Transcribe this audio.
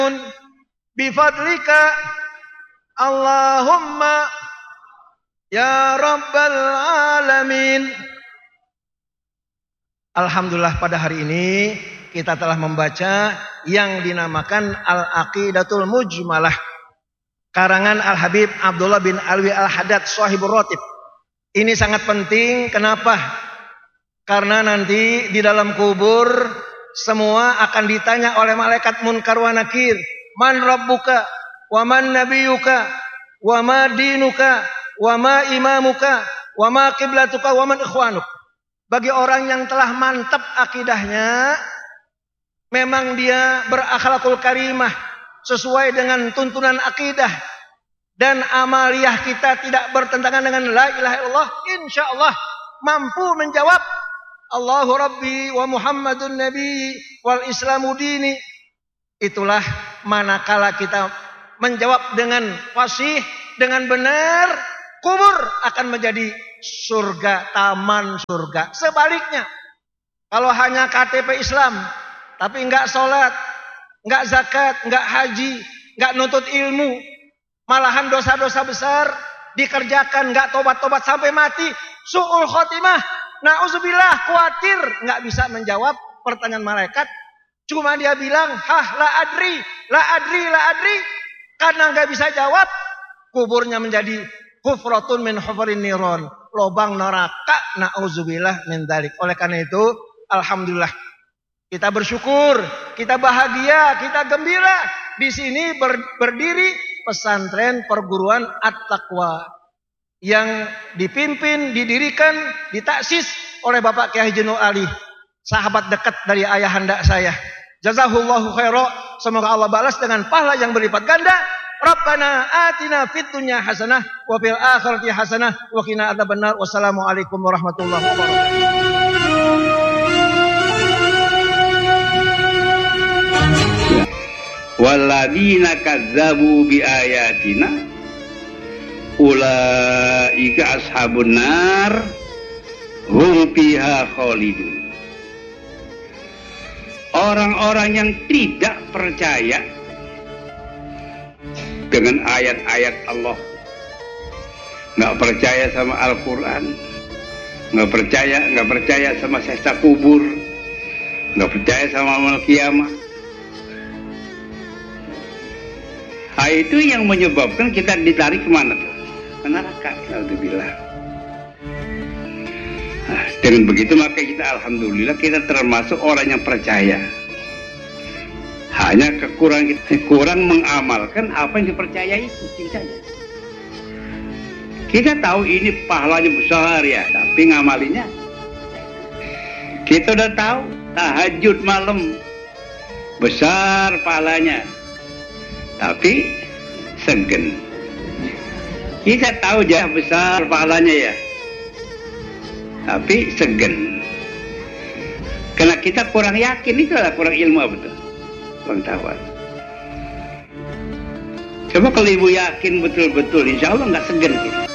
bifadlika Allahumma ya rabbal alamin. Alhamdulillah pada hari ini kita telah membaca yang dinamakan Al-Aqidatul Mujmalah karangan Al-Habib Abdullah bin Alwi Al-Haddad Shahibur Ratib. Ini sangat penting. Kenapa? Karena nanti di dalam kubur semua akan ditanya oleh malaikat munkar wa nakir, man rabbuka wa man nabiyuka wa ma dinuka wa ma imamuka wa ma qiblatuka wa man ikhwanuk. Bagi orang yang telah mantap akidahnya, memang dia berakhlakul karimah sesuai dengan tuntunan akidah, dan amaliyah kita tidak bertentangan dengan la ilaha illallah, insya Allah mampu menjawab Allahu Rabbi wa Muhammadun Nabi wal Islamu dini. Itulah manakala kita menjawab dengan fasih, dengan benar, kubur akan menjadi surga, taman surga. Sebaliknya, kalau hanya KTP Islam tapi enggak sholat, enggak zakat, enggak haji, enggak nuntut ilmu, malahan dosa-dosa besar dikerjakan, enggak tobat-tobat sampai mati, su'ul khotimah, na'udzubillah, khawatir enggak bisa menjawab pertanyaan malaikat. Cuma dia bilang, la adri, karena enggak bisa jawab, kuburnya menjadi hufratun min hufarin niron, lubang neraka, na'udzubillah min dzalik. Oleh karena itu, alhamdulillah, kita bersyukur, kita bahagia, kita gembira. Di sini berdiri pesantren perguruan At-Taqwa yang dipimpin, didirikan, ditaksis oleh Bapak Kiai Haji Nur Ali, sahabat dekat dari ayahanda saya. Jazahullahu khairan. Semoga Allah balas dengan pahala yang berlipat ganda. Rabbana atina fid dunya hasanah wa fil akhirati hasanah wa qina adzabannar. Wassalamualaikum warahmatullahi wabarakatuh. Walladzina kadzdzabu biayatina ulaika ashabun nar hum fiha khalidun. Orang-orang yang tidak percaya dengan ayat-ayat Allah, nggak percaya sama Al-Quran, nggak percaya sama siksa kubur, nggak percaya sama amal kiamat. Itu yang menyebabkan kita ditarik kemana tuh? Ke neraka. Alhamdulillah. Nah, dengan begitu maka kita alhamdulillah kita termasuk orang yang percaya. Hanya kekurangan kita kurang mengamalkan apa yang dipercayai itu saja. Kita tahu ini pahalanya besar ya, tapi ngamalinya. Kita udah tahu tahajud malam besar pahalanya, tapi segen. Kita tahu ya besar pahalanya ya, tapi segen. Karena kita kurang yakin, itulah kurang ilmu, betul. Pengetahuan. Coba kalau ibu yakin betul-betul, insya Allah nggak segan kita.